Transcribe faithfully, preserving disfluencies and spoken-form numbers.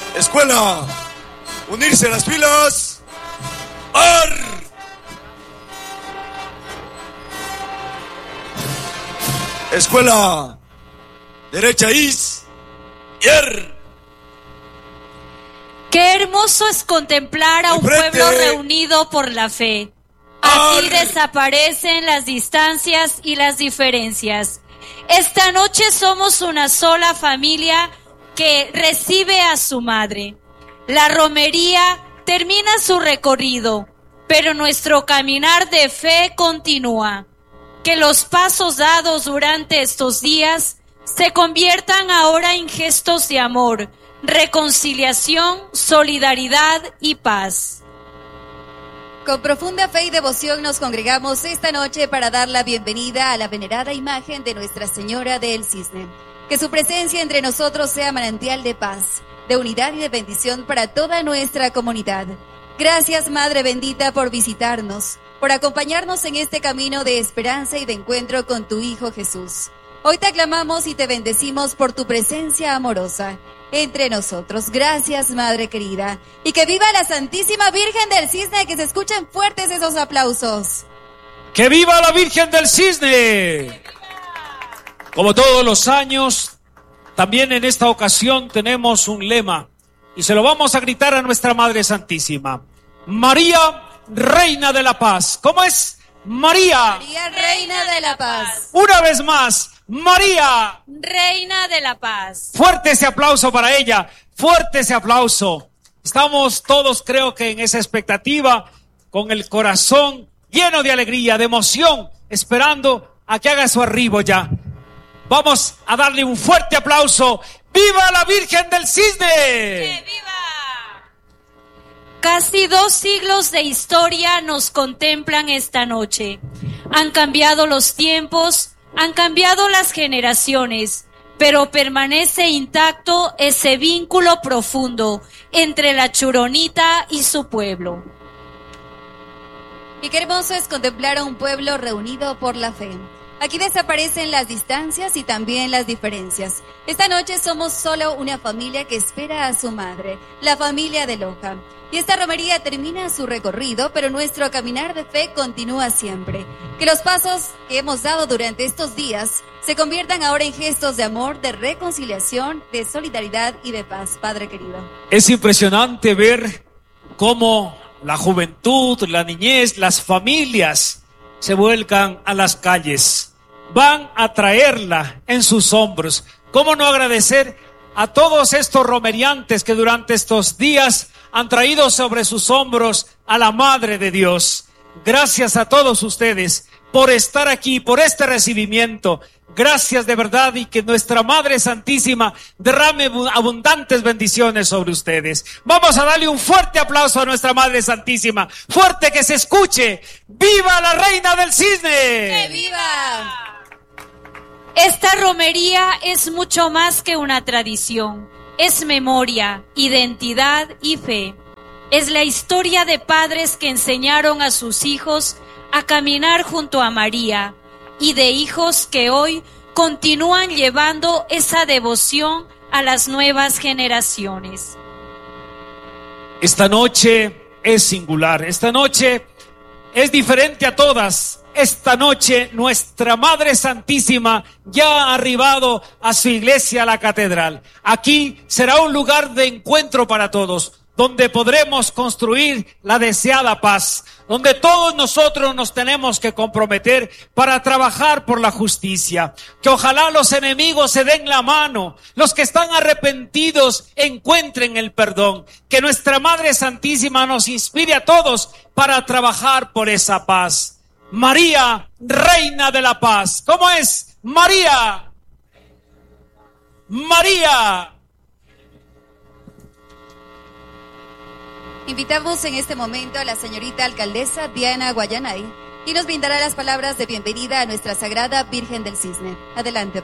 Escuela, unirse a las filas. ¡Ar! Escuela, derecha is. ¡Yer! Qué hermoso es contemplar a un pueblo reunido por la fe. Aquí desaparecen las distancias y las diferencias. Esta noche somos una sola familia que recibe a su madre. La romería termina su recorrido, pero nuestro caminar de fe continúa. Que los pasos dados durante estos días se conviertan ahora en gestos de amor, reconciliación, solidaridad y paz. Con profunda fe y devoción nos congregamos esta noche para dar la bienvenida a la venerada imagen de Nuestra Señora del Cisne. Que su presencia entre nosotros sea manantial de paz, de unidad y de bendición para toda nuestra comunidad. Gracias, Madre bendita, por visitarnos, por acompañarnos en este camino de esperanza y de encuentro con tu Hijo Jesús. Hoy te aclamamos y te bendecimos por tu presencia amorosa entre nosotros. Gracias, Madre querida. Y que viva la Santísima Virgen del Cisne, que se escuchen fuertes esos aplausos. ¡Que viva la Virgen del Cisne! Como todos los años, también en esta ocasión tenemos un lema y se lo vamos a gritar a nuestra Madre Santísima. María, Reina de la Paz. ¿Cómo es? María. María, Reina de la Paz. Una vez más. María, Reina de la Paz. Fuerte ese aplauso para ella, fuerte ese aplauso. Estamos todos, creo que en esa expectativa, con el corazón lleno de alegría, de emoción, esperando a que haga su arribo ya. Vamos a darle un fuerte aplauso. ¡Viva la Virgen del Cisne! ¡Que viva! Casi dos siglos de historia nos contemplan esta noche. Han cambiado los tiempos, han cambiado las generaciones, pero permanece intacto ese vínculo profundo entre la Churonita y su pueblo. Y qué hermoso es contemplar a un pueblo reunido por la fe. Aquí desaparecen las distancias y también las diferencias. Esta noche somos solo una familia que espera a su madre, la familia de Loja. Y esta romería termina su recorrido, pero nuestro caminar de fe continúa siempre. Que los pasos que hemos dado durante estos días se conviertan ahora en gestos de amor, de reconciliación, de solidaridad y de paz, Padre querido. Es impresionante ver cómo la juventud, la niñez, las familias se vuelcan a las calles. Van a traerla en sus hombros. ¿Cómo no agradecer a todos estos romeriantes que durante estos días han traído sobre sus hombros a la Madre de Dios? Gracias a todos ustedes por estar aquí, por este recibimiento. Gracias de verdad, y que nuestra Madre Santísima derrame abundantes bendiciones sobre ustedes. Vamos a darle un fuerte aplauso a nuestra Madre Santísima. Fuerte, que se escuche. ¡Viva la Reina del Cisne! ¡Que viva! Esta romería es mucho más que una tradición. Es memoria, identidad y fe. Es la historia de padres que enseñaron a sus hijos a caminar junto a María, y de hijos que hoy continúan llevando esa devoción a las nuevas generaciones. Esta noche es singular, esta noche es diferente a todas. Esta noche nuestra Madre Santísima ya ha arribado a su iglesia, a la catedral. Aquí será un lugar de encuentro para todos, donde podremos construir la deseada paz, donde todos nosotros nos tenemos que comprometer para trabajar por la justicia. Que ojalá los enemigos se den la mano, los que están arrepentidos encuentren el perdón. Que nuestra Madre Santísima nos inspire a todos para trabajar por esa paz. María, Reina de la Paz. ¿Cómo es? María. María. Invitamos en este momento a la señorita alcaldesa Diana Guayanay y nos brindará las palabras de bienvenida a nuestra Sagrada Virgen del Cisne. Adelante.